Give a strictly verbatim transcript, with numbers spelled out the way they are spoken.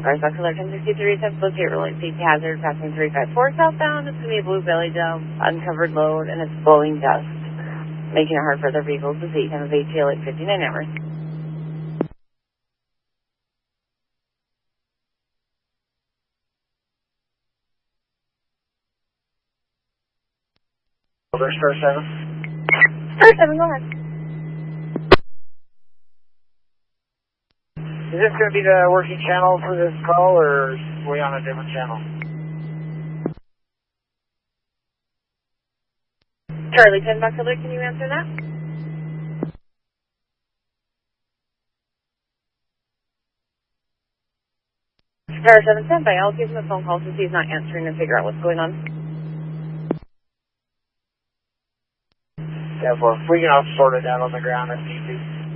Cars Box Alert ten sixty-three, ten locate rolling safety hazard, passing three five four southbound. It's going to be a blue belly dump, uncovered load, and it's blowing dust, making it hard for other vehicles to see. Time of A T L eight fifty-nine hours. Over Star seven. Star seven, go ahead. Is this going to be the working channel for this call, or are we on a different channel? Charlie ten Box Alert, can you answer that? Star seven ten, by all, give him a phone call since he's not answering and figure out what's going on. Yeah, well, we can all sort it out on the ground if need be.